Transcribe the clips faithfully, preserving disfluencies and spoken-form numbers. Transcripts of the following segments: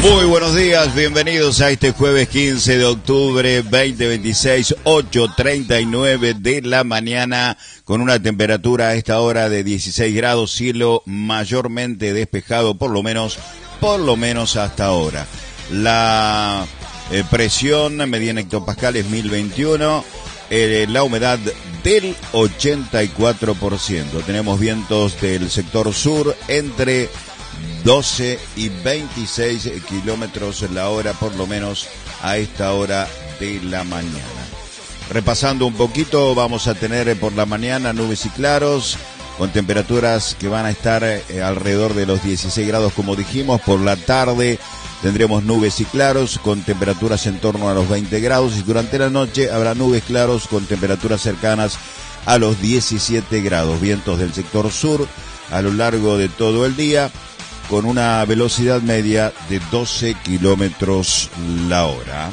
Muy buenos días, bienvenidos a este jueves quince de octubre veinte veintiséis, ocho treinta y nueve de la mañana, con una temperatura a esta hora de dieciséis grados, cielo mayormente despejado, por lo menos, por lo menos hasta ahora. La eh, presión media en hectopascales mil veintiuno, eh, la humedad del ochenta y cuatro por ciento. Tenemos vientos del sector sur entre doce y veintiséis kilómetros la hora, por lo menos a esta hora de la mañana. Repasando un poquito, vamos a tener por la mañana nubes y claros, con temperaturas que van a estar eh, alrededor de los dieciséis grados, como dijimos. Por la tarde tendremos nubes y claros, con temperaturas en torno a los veinte grados, y durante la noche habrá nubes claros con temperaturas cercanas a los diecisiete grados. Vientos del sector sur a lo largo de todo el día, con una velocidad media de doce kilómetros la hora.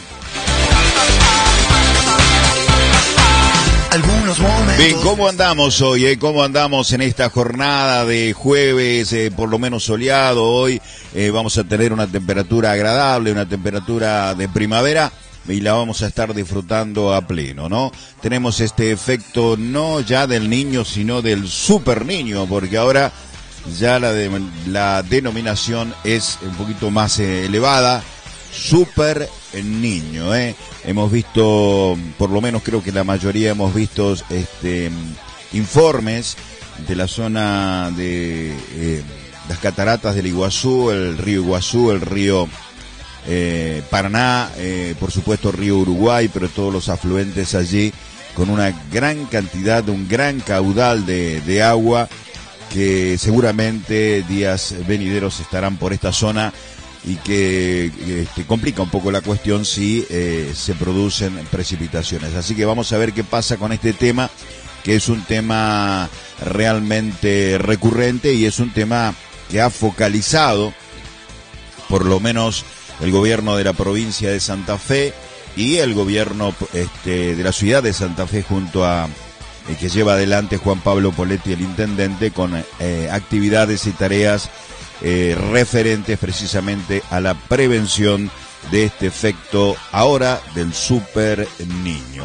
Algunos momentos. Bien, ¿cómo andamos hoy? Eh? ¿Cómo andamos en esta jornada de jueves, eh, por lo menos soleado? Hoy eh, vamos a tener una temperatura agradable, una temperatura de primavera, y la vamos a estar disfrutando a pleno, ¿no? Tenemos este efecto no ya del niño, sino del super niño, porque ahora ya la, de, la denominación es un poquito más eh, elevada, super niño, ¿eh? Hemos visto, por lo menos creo que la mayoría hemos visto este informes de la zona de eh, las cataratas del Iguazú, el río Iguazú, el río eh, Paraná, eh, por supuesto río Uruguay, pero todos los afluentes allí, con una gran cantidad, un gran caudal de, de agua, que seguramente días venideros estarán por esta zona y que este, complica un poco la cuestión si eh, se producen precipitaciones. Así que vamos a ver qué pasa con este tema, que es un tema realmente recurrente y es un tema que ha focalizado por lo menos el gobierno de la provincia de Santa Fe y el gobierno este, de la ciudad de Santa Fe, junto a el que lleva adelante Juan Pablo Poletti, el intendente, con eh, actividades y tareas eh, referentes precisamente a la prevención de este efecto ahora del super niño.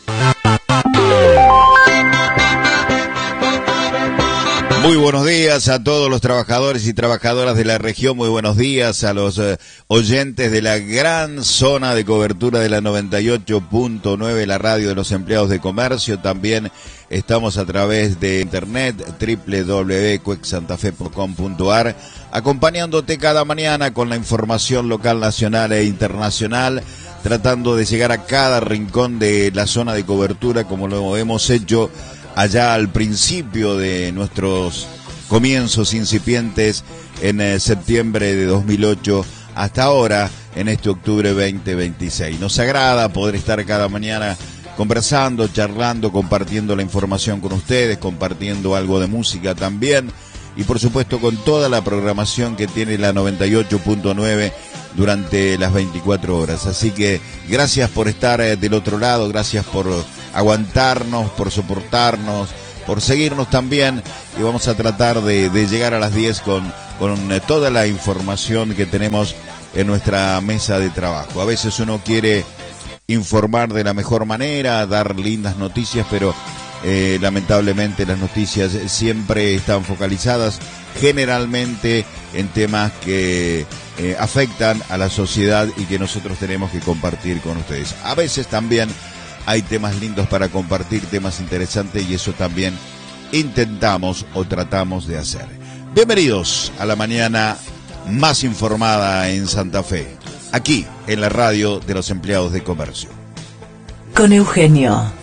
Muy buenos días a todos los trabajadores y trabajadoras de la región, muy buenos días a los eh, oyentes de la gran zona de cobertura de la noventa y ocho punto nueve, la radio de los empleados de comercio. También estamos a través de internet, doble u doble u doble u punto cuec santa fe punto com punto a r, acompañándote cada mañana con la información local, nacional e internacional, tratando de llegar a cada rincón de la zona de cobertura, como lo hemos hecho allá al principio de nuestros comienzos incipientes en eh, septiembre de dos mil ocho hasta ahora, en este octubre veinte veintiséis. Nos agrada poder estar cada mañana conversando, charlando, compartiendo la información con ustedes, compartiendo algo de música también, y por supuesto con toda la programación que tiene la noventa y ocho punto nueve durante las veinticuatro horas. Así que gracias por estar eh, del otro lado, gracias por aguantarnos, por soportarnos, por seguirnos también, y vamos a tratar de, de llegar a las diez con, con eh, toda la información que tenemos en nuestra mesa de trabajo. A veces uno quiere informar de la mejor manera, dar lindas noticias, pero eh, lamentablemente las noticias siempre están focalizadas generalmente en temas que eh, afectan a la sociedad y que nosotros tenemos que compartir con ustedes. A veces también hay temas lindos para compartir, temas interesantes, y eso también intentamos o tratamos de hacer. Bienvenidos a la mañana más informada en Santa Fe, aquí en la radio de los empleados de comercio. Con Eugenio.